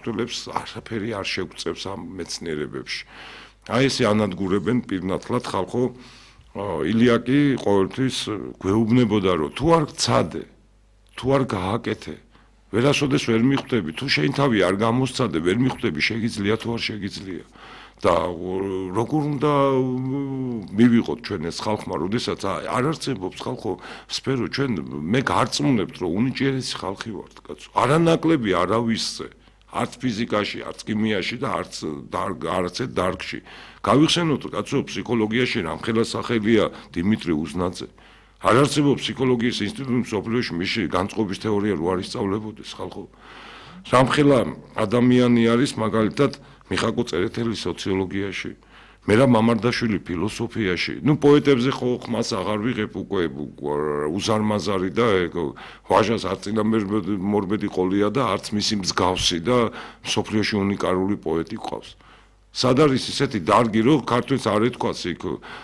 ქართველებს არაფერი არ შეგვწევს ამ მეცნიერებებში. აი ესე ანადგურებენ პირნათლად ხალხო ილია კი ყოველთვის გვეუბნებოდა რომ თუ არ გცადე, თუ არ გააკეთე, ვერასოდეს ვერ მიხვდები, თუ შენ თავი არ გამოსცადე, ვერ მიხვდები შეგიძლია თუ არ შეგიძლია. და როგორ უნდა მივიღოთ ჩვენ ეს ხალხმა, როდესაც არ არწებობს ხალხო სფერო, ჩვენ მე გარწმუნებთ რომ უნიჭიერესი ხალხი ვართ, კაცო. არანაკლები არავისზე, არც ფიზიკაში, არც ქიმიაში და არც დარგში. გავიხსენოთ, კაცო, ფსიქოლოგიაში რამხელა სახელია დიმიტრი უზნაძე. არ არსებობს ფსიქოლოგიის ინსტიტუტი მსოფლიოში, მისი განწყობის თეორია რო არ ისწავლებოდეს ხალხო. რამხელა ადამიანი არის მაგალითად მიხაკო წერეთელი სოციოლოგიაში, მერაბ მამარდაშვილი ფილოსოფიაში. ნუ პოეტებზე ხო ხმას აღარ ვიღებ უკვე უზარმაზარი და ვაჟას არც წინამორბედი ყოლია და არც მისი მსგავსი და მსოფლიოში უნიკალური პოეტი ყავს. სად არის ისეთი დარგი, რომ ქართველს არ ეთქვას იქ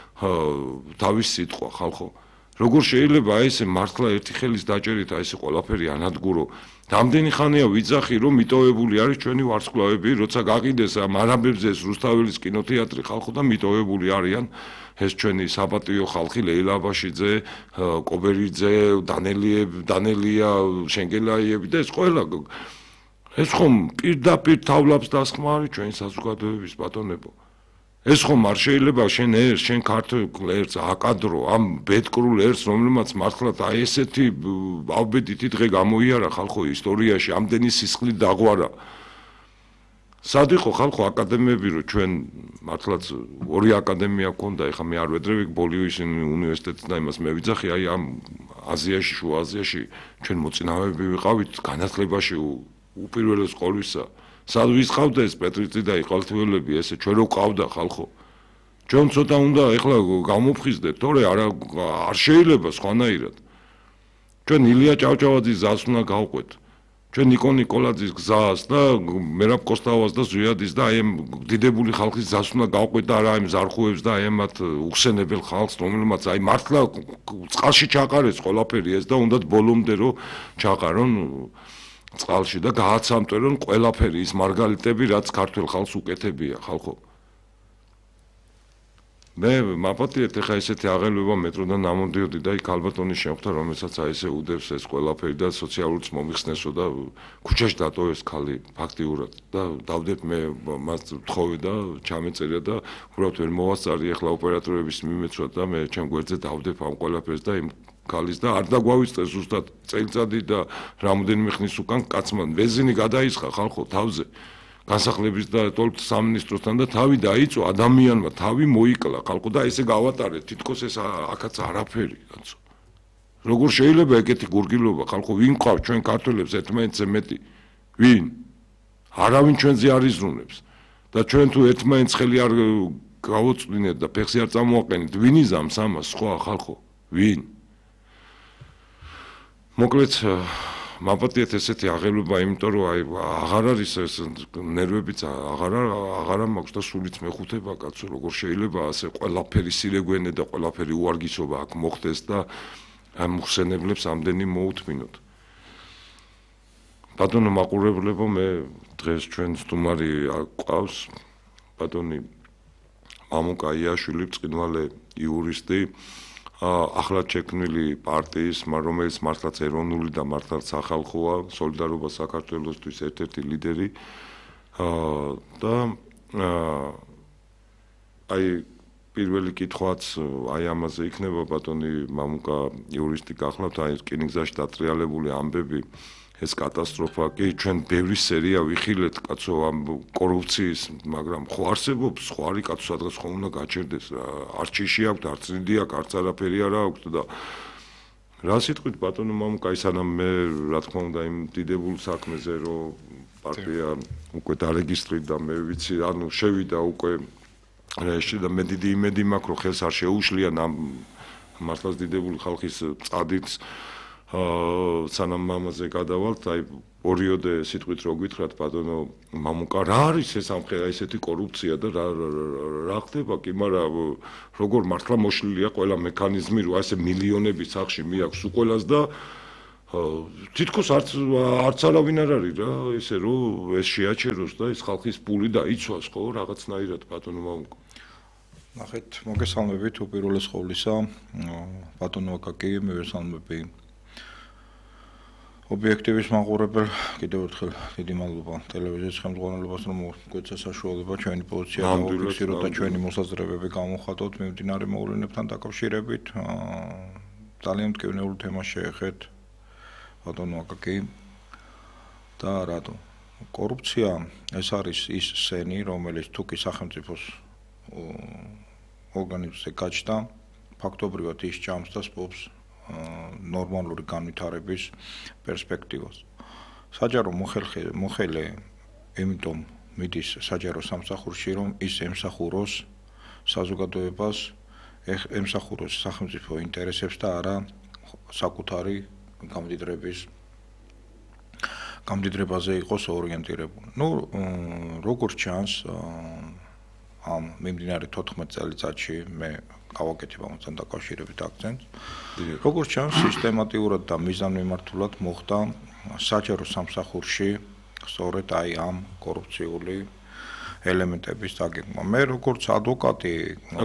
თავის სიტყვა ხალხო. როგორ შეიძლება ესე მართლა ერთი ხელის დაჭერით ესე ყველაფერი ანადგურო? რამდენი ხანია ვიძახი რომ მიტოვებული არის ჩვენი ვარსკვლავები, როცა გაყიდეს ამ არაბებზე ეს რუსთაველის კინოთეატრი ხალხო და მიტოვებული არიან ეს ჩვენი საპატიო ხალხი ლეილა აბაშიძე, კობერიძე, დანელია, შენგელაიები და ეს ყველა ეს ხომ პირდაპირ თავლავს დასხმა არის ჩვენი საზოგადოების ბატონებო. ეს ხომ არ შეიძლება შენ ქართულ ერს აკადრო ამ ბედკრულ ერს, რომელმაც მართლაც აი ესეთი ავბედითი დღე გამოიარა ხალხო ისტორიაში, ამდენი სისხლით დაღვარა. სად იყო ხალხო აკადემიები, რომ ჩვენ მართლაც ორი აკადემია გქონდა, ეხლა მე არ ვედრევი ბოლივის უნივერსიტეტს და იმას მე ვიძახი, აი ამ აზიაში, შუა აზიაში ჩვენ მოწინავეები ვიყავით განათლებაში უპირველეს ყოვლისა. სად ვისყავდა ეს პეტრიცი და იყალთველები ესე ჩვენ რო ყავდა ხალხო. ჩვენ ცოტა უნდა ეხლა გამოფხიზდეთ, თორე არ შეიძლება სხვანაირად. ჩვენ ილია ჭავჭავაძის გზას უნდა გავყვეთ. ჩვენ ნიკო ნიკოლაძის გზას და მერაბ კოსტავას და ზვიადის და აი ამ დიდებული ხალხის გზას უნდა გავყვეთ და არა იმ ზარხუებს და აი ამათ უხსენებელ ხალხს, რომელმაც აი მართლა წყალში ჩაყარეს ყველაფერი ეს და უნდათ ბოლომდე რომ ჩაყარონ წყალში და გააცამტვერონ ყველაფერი ის მარგალიტები, რაც ქართულ ხალხს უკეთებია, ხალხო. მე მაპატიეთ ეხა ესეთი აღელვება მეტროდან ამოდიოდი და იქ ალბათონის შემხვდა, რომელსაც აი ესე უდევს ეს ყველაფერი და სოციალურიც მომიხსნესო და ქუჩაში დატოვეს ქალი ფაქტიურად და დავდებ მე მას ვთხოვე და ჩამეწერია და უბრალოდ ვერ მოვასწარი ეხლა ოპერატორების მიმეცვა და მე ჩემ გვერდზე დავდებ ამ ყველაფერს და იმ ქალის და არ დაგვავიწყეს ზუსტად წელიწადი და რამოდენიმე ხნის უკან კაცმა ბენზინი გადაისხა ხალხო თავზე განსახლების და თოლთ სამინისტროსთან და თავი დაიწვა ადამიანმა თავი მოიკლა ხალხო და ესე გავატარეთ თითქოს ეს აქაც არაფერი კაცო როგორ შეიძლება ეგეთი გურგილობა ხალხო ვინ ყავს ჩვენ ქართველებს ერთმანეთზე მეტი ვინ არავინ ჩვენზე არ იზრუნებს და ჩვენ თუ ერთმანეთს ხელი არ გავუწვდინეთ და ფეხზე არ წამოაყენეთ ვინ იზამს ამას სხვა ხალხო ვინ მოკლედ მაპატიეთ ესეთი აღელვება იმიტომ რომ აი აღარ არის ეს ნერვებიც აღარ მაქვს და სულიც მეხუთება კაცო როგორ შეიძლება ასე ყველაფერი სირეგვენე და ყველაფერი უარგისობა აქ მოხდეს და ამ ხსენებლებს ამდენი მოუთმინოთ ბატონო მაყურებლებო მე დღეს ჩვენ სტუმარი ყავს ბატონი მამუკა იაშვილი ბრწყინვალე იურისტი ახლად შექმნილი პარტიის, რომელიც მართლაც ეროვნული და მართლაც სახალხოა, სოლიდარობა საქართველოსთვის ერთ-ერთი ლიდერი და აი პირველი კითხვაც აი ამაზე იქნება ბატონი მამუკა იურისტი გახლავთ, აი რკინიგზაში დატრიალებული ამბები ეს კატასტროფა კი ჩვენ ბევრი სერია ვიხილეთ კაცო ამ კორუფციის მაგრამ ხო არსებობს ხო არის კაცო სადღაც ხო უნდა გაჩერდეს არც ჩიში აქვს არც ნიდი აქვს არც არაფერი არა აქვს და რა სიტყვით ბატონო მამუკა სანამ მე რა თქმა უნდა იმ დიდებულ საქმეზე რომ პარტია უკვე დარეგისტრირდა და მე ვიცი ანუ შევიდა უკვე რეში და მე დიდი იმედი მაქვს რომ ხელს არ შეუშლიან ამ მართლაც დიდებული ხალხის წადით სანამ მამაზე გადავალთ, აი ორიოდე სიტყვით რო გითხრათ ბატონო მამუკა, რა არის ეს ამხელა ესეთი კორუფცია და რა ხდება კი, მაგრამ როგორ მართლა მოშლილია ყველა მექანიზმი, რომ ასე მილიონების სახში მიაქვს უყოლას და თითქოს არც არავინ არ არის რა, ესე რომ ეს შეაჩეროს და ეს ხალხის პული დაიცვას, ხო, რაღაცნაირად ბატონო მამუკო. ნახეთ, მოგესალმებით უპირველეს ყოვლისა, ბატონო აკაკი, მივესალმები ობიექტივის მაყურებელ, კიდევ ერთხელ დიდი მადლობა ტელევიზიის ხელმძღვანელობას, რომ გვეცა საშუალება ჩვენი პოზიცია დავაფიქსიროთ და ჩვენი მოსაზრებები გამოვხატოთ მიმდინარე მოვლენებთან დაკავშირებით. ძალიან მტკივნეულ თემას შეეხეთ ბატონო აკაკი და რატო? კორუფცია ეს არის ის სენი, რომელიც თუკი სახელმწიფოს ორგანიზმზე გაჩნდა, ფაქტობრივად ის ჭამს და სპობს ნორმალური განვითარების პერსპექტივას. საჯარო მოხელე იმიტომ მიდის საჯარო სამსახურში, რომ ის ემსახუროს საზოგადოებას, ემსახუროს სახელმწიფო ინტერესებს და არა საკუთარი გამდიდრებაზე იყოს ორიენტირებული. როგორც ჩანს, ამ მიმდინარე 14 წელიწადში მე გავაკეთებ ამასთან დაკავშირებით აქცენტს. როგორც ჩანს, სისტემატიურად და მიზანმიმართულად მოხდა საჯარო სამსახურში სწორედ აი ამ კორუფციული ელემენტების დაგეგმა. მე როგორც ადვოკატი,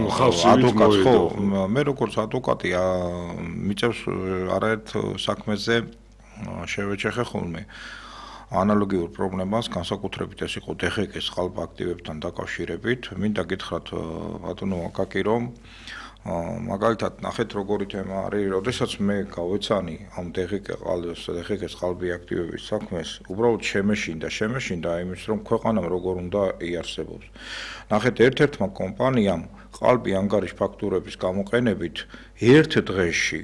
მიწევს არაერთ საქმეზე შევეჩეხე ხოლმე ანალოგიურ პრობლემას, განსაკუთრებით ეს იყო DHG-ის ხალხ აქტივებთან დაკავშირებით. მინდა გითხრათ ბატონო აკაკი, რომ მაგალითად ნახეთ როგორი თემა არის, როდესაც მე გავეცანი ამ DHG-ის ხალხი აქტივების საქმეს, უბრალოდ შემეშინდა იმის, რომ ქვეყანამ როგორ უნდა იარსებობს. ნახეთ, ერთ-ერთმა კომპანიამ ყალბი ანგარიშ ფაქტურების გამოყენებით ერთ დღეში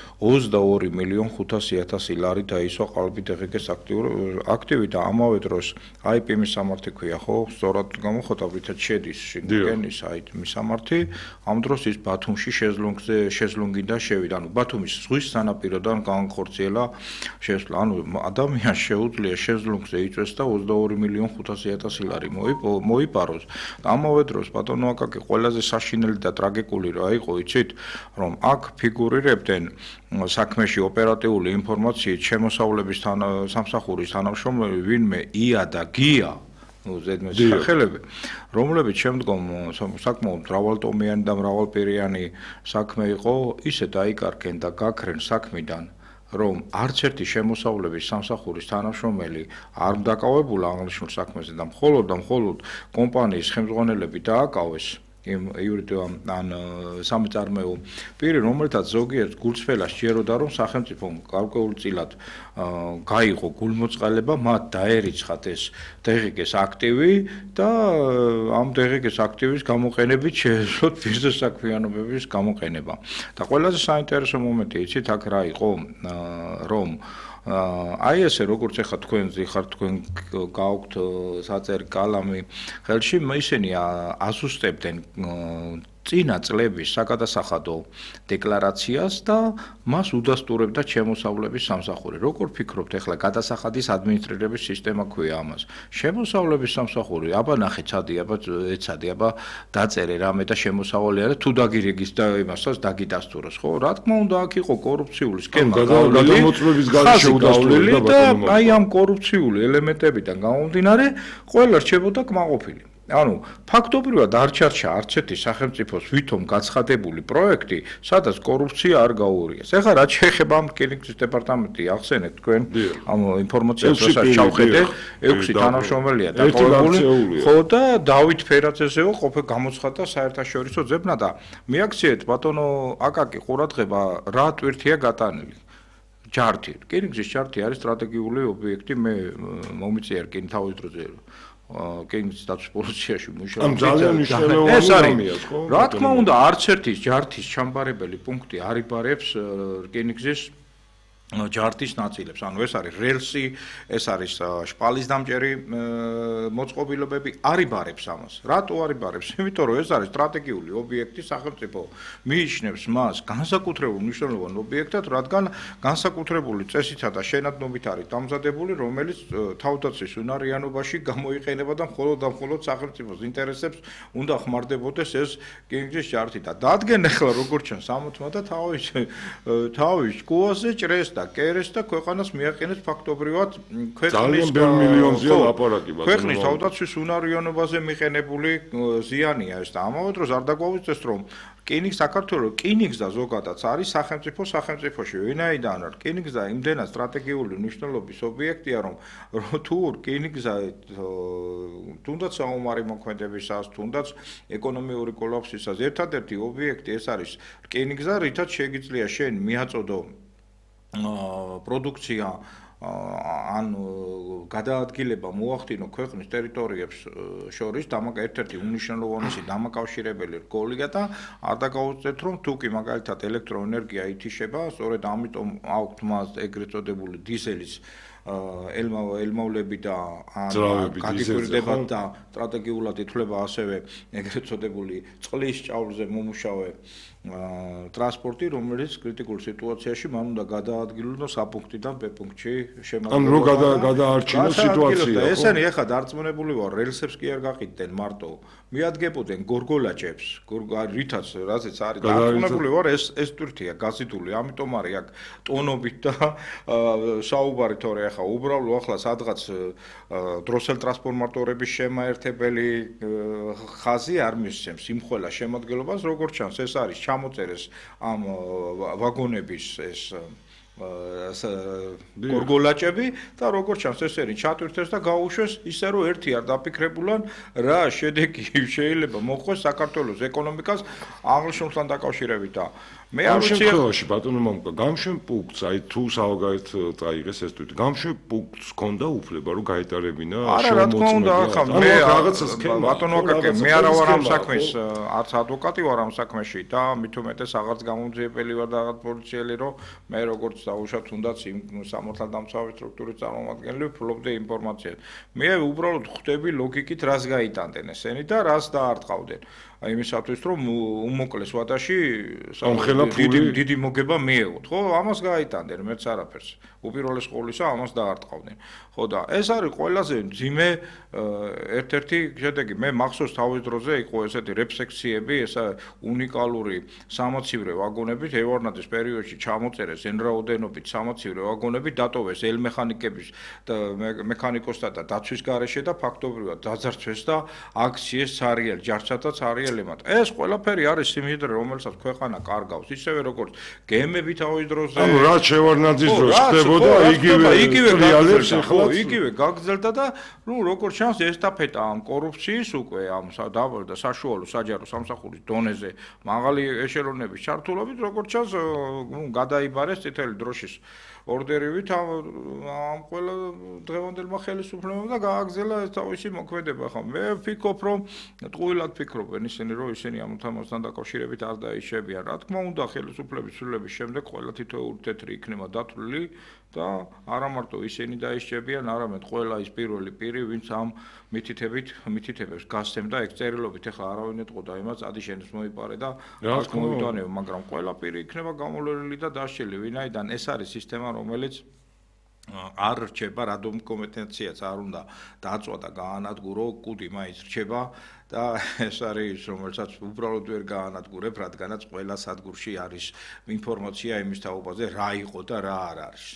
22.500.000 ლარი დაისვა ყალბი DHG-ის აქტივი და ამავე დროს IP მისამართი ქვია, ხო? სწორად გამოხატა, ვითაც შედის შინგენის IP მისამართი, ამ დროს ის ბათუმში შეზლონგიდან შევიდა. ანუ ბათუმის ზღვის სანაპიროდან განხორციელა შესვლა. ანუ ადამიანს შეუძლია შეზლონგზე იწვეს და 22.500.000 ლარი მოიპაროს. ამავე დროს ბატონო აკაკი ყველაზე საშინელი და ტრაგიკული რა იყო, იცით, რომ აქ ფიგურირებდნენ საქმეში ოპერატიული ინფორმაციით შემოსავლების სამსახურის თანამშრომლები, ვინმე ია და გია, ზედმეტ სახელები, რომლებიც შემდგომ საკმაოდ მრავალტომიანი და მრავალპირიანი საქმე იყო, ისე დაიკარგენ და გაქრენ საქმიდან, რომ არც ერთი შემოსავლების სამსახურის თანამშრომელი არ დაკავებულა აღნიშნულ საქმეზე და მხოლოდ კომპანიის ხელმძღვანელები დააკავეს იმ ან სამწარმოო პირი, რომელთაც ზოგიერთ გულწრფელას სჯეროდა, რომ სახელმწიფომ გარკვეულწილად გაიღო გულმოწყალება, მათ დაერიცხათ ეს DHG-ის აქტივი და ამ DHG-ის აქტივის გამოყენებით შეეძლოთ ბიზნეს საქმიანობების გამოყენება. და ყველაზე საინტერესო მომენტი იცით აქ რა იყო, რომ აი ესე როგორც ეხა თქვენ გააქვთ საწერ კალამი ხელში, ისინი ასუსტებდნენ წინა წლების საგადასახადო დეკლარაციას და მას udasturებდა შემოსავლების სამსახური. როგორ ფიქრობთ, ეხლა გადასახადის ადმინისტრირების სისტემა ქვია ამას. შემოსავლების სამსახური, აბა ნახე ცადი, აბა ეცადი, აბა დაწერე რამე და შემოსავალი არა, თუ დაგირეგისტრა იმასაც დაგიდასტუროს, ხო? რა თქმა უნდა, აქ იყო კორუფციული სქემა გადამოწმების გარეშე udasturებდა და აი ამ კორუფციული ელემენტებიდან გამომდინარე, ყველა რჩებოდა კმაყოფილი. ანუ ფაქტობრივად არ ჩარჩა არც ერთი სახელმწიფოს ვითომ გაცხადებული პროექტი, სადაც კორუფცია არ გაურიეს. ეხლა რაც შეეხება ამ რკინიგზის დეპარტამენტი, ახსენეთ თქვენ ამ ინფორმაციას რასაც ჩავხედე, 6 თანამშრომელია დაკავებული, ხო და დავით ფერაძეზეო ყოფილი გამოცხადდა საერთაშორისო ძებნა და მიაქციეთ ბატონო აკაკი ყურადღება რა ტვირთია გატანილი. ჯართი, რკინიგზის ჯართი არის სტრატეგიული ობიექტი, მე მომიწია რკინი თავის დროზე კენგის დაცვის პოლიციაში მუშაობ. ძალიან მნიშვნელოვანი რამეა, ხო? რა თქმა უნდა, არც ერთი ჯართის ჩამბარებელი პუნქტი არ იბარებს რკინიგზის ჯართის ნაწილებს. ანუ ეს არის რელსი, ეს არის შპალის დამჭერი მოწყობილობები, არ იბარებს ამას. რატო არ იბარებს? იმიტომ რომ ეს არის სტრატეგიული ობიექტი, სახელმწიფო მიიჩნევს მას განსაკუთრებულ მნიშვნელოვან ობიექტად, რადგან განსაკუთრებული წესითა და შენადნობით არის დამზადებული, რომელიც თავდაცვის უნარიანობაში გამოიყენება და მხოლოდ სახელმწიფოს ინტერესებს უნდა ხმარდებოდეს ეს კენგის ჯართი და დადგენ ახლა როგორც ჩანს 60 და თავის ჭკუაზე ჭრეს და კერეს და ქვეყანას მიაყენებს ფაქტობრივად ძალიან ბევრი მილიონზეა ლაპარაკი ბატონო. ქვეყნის თავდაცვის უნარიანობაზე მიყენებული ზიანია ეს და ამავე დროს არ დაგვაუწყდეს რომ საქართველოს და ზოგადად არის სახელმწიფოში ვინაიდან რკინიგზა იმდენად სტრატეგიული მნიშვნელობის ობიექტია რომ თუ რკინიგზა თუნდაც საომარი მოქმედებისას თუნდაც ეკონომიური კოლაფსისას ერთადერთი ობიექტი ეს არის რკინიგზა რითაც შეგიძლია შენ მიაწოდო პროდუქცია ან გადაადგილება მოახდინო ქვეყნის ტერიტორიებს შორის ერთ-ერთი უნიშნელოვანესი დამაკავშირებელი რგოლია და არ დაგაუწყდეთ რომ თუკი მაგალითად ელექტროენერგია ითიშება, სწორედ ამიტომ აქვთ მას ეგრეთ წოდებული დიზელის ელმავლები და კატეგორიზდება და სტრატეგიულად ითვლება ასევე ეგრეთ წოდებული წყლის ჭავლზე მომუშავე ტრანსპორტი, რომელიც კრიტიკულ სიტუაციაში მან უნდა გადაადგილოს საპუნქტიდან B პუნქტში შემაგრება. ანუ რო გადაარჩინოს სიტუაცია. ესენი ახლა დარწმუნებული ვარ, რელსებს კი არ გაყიდდნენ მარტო. მიადგებოდნენ გორგოლაჭებს, რითაც რაზეც არის დარწმუნებული ვარ, ეს ტვირთია გაზიდული, ამიტომ არის აქ ტონობით და საუბარი თორე ახლა უბრალო ახლა სადღაც დროსელ ტრანსფორმატორების შემაერთებელი ხაზი არ მისცემს იმხელა შემოადგენლობას, როგორც ჩანს, ეს არის ჩამოწერეს ამ ვაგონების ეს გორგოლაჭები და როგორც ჩანს ესენი ჩატვირთეს და გაუშვეს ისე რომ ერთი არ დაფიქრებულან რა შედეგი შეიძლება მოხდეს საქართველოს ეკონომიკას აღნიშნულთან დაკავშირებით და მე არ ვიცი შემთხვევაში ბატონო მომკა გამშვენ პუნქტს აი თუ საოგარეთ წაიღეს ეს თვით გამშვენ პუნქტს ქონდა უფლება რომ გაეტარებინა არა რა თქმა უნდა ახლა მე რაღაცას ბატონო აკაკე მე არა ვარ ამ საქმის არც ადვოკატი ვარ ამ საქმეში და მით უმეტეს აღარც გამომძიებელი ვარ და აღარც პოლიციელი რომ მე როგორც დაუშვათ თუნდაც იმ სამართალდამცავი სტრუქტურის წარმომადგენელი ვფლობდი ინფორმაციას მე უბრალოდ ხვდები ლოგიკით რას გაიტანდნენ ესენი და რას დაარტყავდნენ აი იმისათვის რომ უმოკლეს ვადაში დიდი მოგება მიეღოთ ხო ამას გაიტანდნენ მეც არაფერს უპირველეს ყოვლისა ამას დაარტყავდნენ ხო და ეს არის ყველაზე ძიმე ერთ-ერთი შედეგი მე მახსოვს თავის დროზე იყო ესეთი რეფსექციები ესა უნიკალური სამოცივრე ვაგონებით ევარნაძის პერიოდში ჩამოწერეს ენრაოდენობით სამოცივრე ვაგონები დატოვეს ელმექანიკების და მექანიკოსთა და დაცვის გარეშე და ფაქტობრივად დაძარცვეს და აქციეს ცარიელ ჯარცათა ცარიელებად ეს ყველაფერი არის სიმდიდრე რომელსაც ქვეყანა კარგავს ისევე როგორც გემები თავის დროზე ანუ რა შევარნაძის დროს ხდებოდა იგივე გაგრძელდა და ნუ როგორც ჩანს ესტაფეტა ამ კორუფციის უკვე ამ და საშუალო საჯარო სამსახურის დონეზე მაღალი ეშელონების ჩართულობით როგორც ჩანს გადაიბარეს წითელი დროშის ორდერივით ამ ყველა დღევანდელმა ხელისუფლებამ და გააგრძელა ეს თავისი მოქმედება ხო მე ვფიქრობ რომ ტყუილად ფიქრობენ ისინი რომ ისინი ამ თემასთან დაკავშირებით არ დაიშებიან რა თქმა უნდა ხელისუფლების ცვლილების შემდეგ ყველა თითოეული თეთრი იქნება დათვლილი და არა მარტო ისინი დაიშებიან არამედ ყველა ის პირველი პირი ვინც ამ მითითებებს გასცემდა ეგ წერილობით ახლა არავინ ეტყოდა იმას ადიშენებს მოიპარე და აქ მოიტანეო მაგრამ ყველა პირი იქნება გამოვლენილი და დასჯილი ვინაიდან ეს არის სისტემა რომელიც არ რჩება რადომ კომპეტენციაც არ უნდა დაწვა და გაანადგურო კუდი მაინც რჩება და ეს არის რომელსაც უბრალოდ ვერ გაანადგურებ რადგანაც ყველა სადგურში არის ინფორმაცია იმის თაობაზე რა იყო და რა არ არის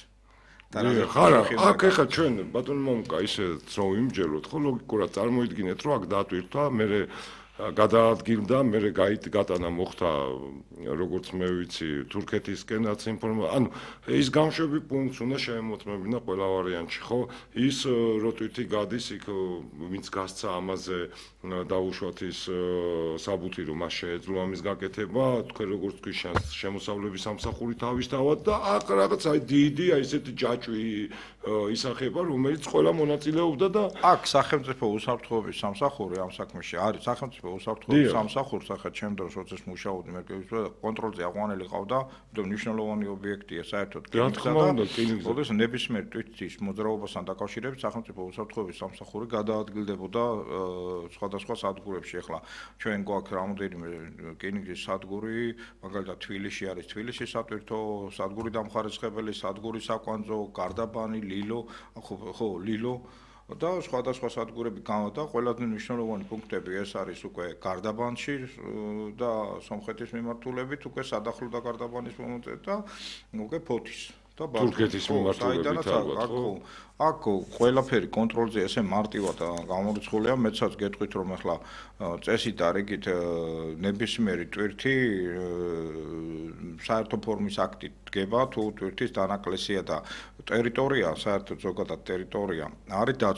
ხარა აქ ეხა ჩვენ ბატონო მომკა ისე რომ ვიმჯეროთ ხო ლოგიკურად წარმოიდგინეთ რომ აქ დატვირთვა მე გადაადგილდა მე გატანა მოხდა როგორც მე ვიცი თურქეთისკენაც ინფორმაცია ანუ ის გამშვები პუნქტს უნდა შემოწმებინა ყველა ვარიანტში ხო ის რო თვითი გადის იქ ვინც გასცა ამაზე დაუშვათ ის საბუთი რომ მას შეეძლო ამის გაკეთება თქვენ როგორც თქვი შემოსავლების სამსახური თავისთავად და აქ რაღაც აი დიდი აი ესეთი ჯაჭვი ისახება რომელიც ყველა მონაწილეობდა და აქ სახელმწიფო უსაფრთხოების სამსახური ამ საქმეში არის სახელმწიფო უსაფრთხოების სამსახურს ახლა ჩემ დროს როდესაც მუშაობდი მერკევის კონტროლზე აღვანელი ყავდა და მნიშვნელოვანი ობიექტია საერთოდ კინგსა და ნებისმიერ თვითის მოძრაობასთან დაკავშირებით სახელმწიფო უსაფრთხოების სამსახური გადაადგილდებოდა სხვადასხვა სადგურებში ახლა ჩვენ გვაქვს რამოდენიმე კინგის სადგური მაგალითად თბილისში არის თბილისის სატვირთო სადგური დამხარისხებელი სადგური საკვანძო გარდაბანი ლილო ხო ლილო და სხვადასხვა სადგურები და ყველაზე მნიშვნელოვანი პუნქტები ეს არის უკვე გარდაბანში და სომხეთის მიმართულებით უკვე სადახლო და გარდაბანის მომენტ და უკვე და თურქეთის მიმართულებით ალბათ ხო? აქ ყველაფერი კონტროლზე ესე მარტივად გამორიცხულია, მეცაც გეტყვით რომ ახლა წესით არიგით ნებისმიერი ტვირთი საერთო ფორმის აქტით დგება თუ ტვირთის დანაკლისია და ტერიტორია, საერთოდ ზოგადად ტერიტორია არის